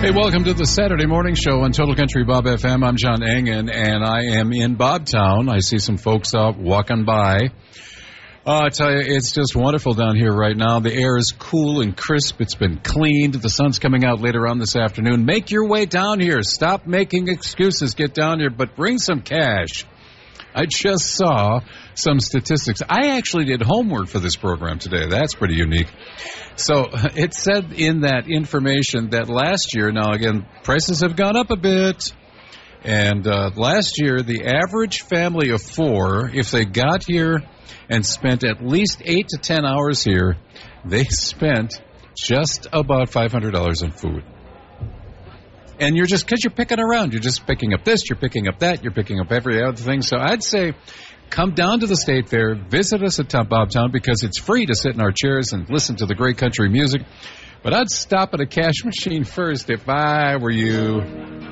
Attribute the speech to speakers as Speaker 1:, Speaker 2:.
Speaker 1: Hey, welcome to the Saturday Morning Show on Total Country Bob FM. I'm John Engen, and I am in Bobtown. I see some folks out walking by. I tell you, it's just wonderful down here right now. The air is cool and crisp. It's been cleaned. The sun's coming out later on this afternoon. Make your way down here. Stop making excuses. Get down here, but bring some cash. I just saw some statistics. I actually did homework for this program today. That's pretty unique. So it said in that information that last year, now again, prices have gone up a bit. And last year, the average family of four, if they got here and spent at least 8 to 10 hours here, they spent just about $500 on food. And you're just, because you're picking around, you're just picking up this, you're picking up that, you're picking up every other thing. So I'd say come down to the State Fair, visit us at Bobtown, because it's free to sit in our chairs and listen to the great country music. But I'd stop at a cash machine first if I were you.